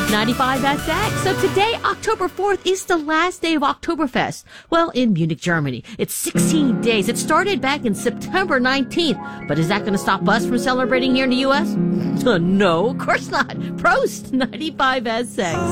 95SX. So today, October 4th, is the last day of Oktoberfest. Well, in Munich, Germany. It's 16 days. It started back in September 19th. But is that going to stop us from celebrating here in the U.S.? No, of course not. Prost, 95SX.